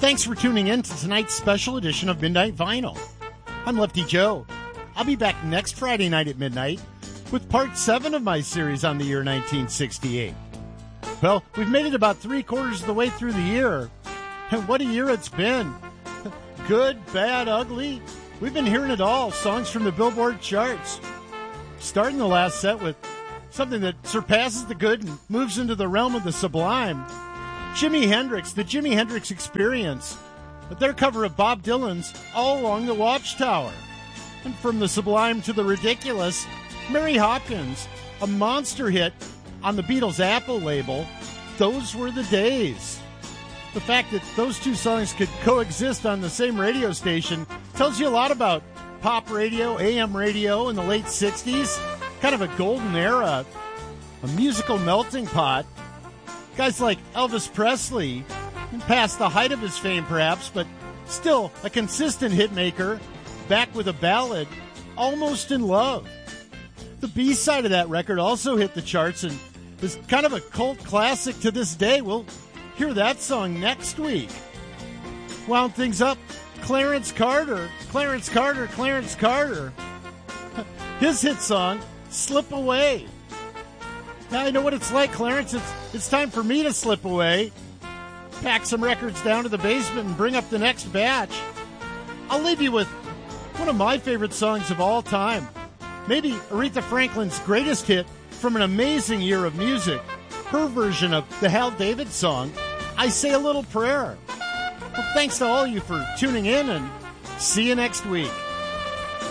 Thanks for tuning in to tonight's special edition of Midnight Vinyl. I'm Lefty Joe. I'll be back next Friday night at midnight with part 7 of my series on the year 1968. Well, we've made it about 3/4 of the way through the year. And what a year it's been. Good, bad, ugly. We've been hearing it all. Songs from the Billboard charts. Starting the last set with something that surpasses the good and moves into the realm of the sublime. Jimi Hendrix, the Jimi Hendrix Experience, with their cover of Bob Dylan's All Along the Watchtower. And from the sublime to the ridiculous, Mary Hopkins, a monster hit on the Beatles' Apple label, Those Were the Days. The fact that those two songs could coexist on the same radio station tells you a lot about pop radio, AM radio in the late 60s. Kind of a golden era, a musical melting pot. Guys like Elvis Presley, past the height of his fame perhaps, but still a consistent hit maker, back with a ballad, Almost in Love. The B-side of that record also hit the charts and is kind of a cult classic to this day. We'll hear that song next week. Wound things up, Clarence Carter. His hit song, Slip Away. Now I know what it's like, Clarence. It's time for me to slip away. Pack some records down to the basement and bring up the next batch. I'll leave you with one of my favorite songs of all time. Maybe Aretha Franklin's greatest hit from an amazing year of music. Her version of the Hal David song, I Say a Little Prayer. Well, thanks to all of you for tuning in, and see you next week.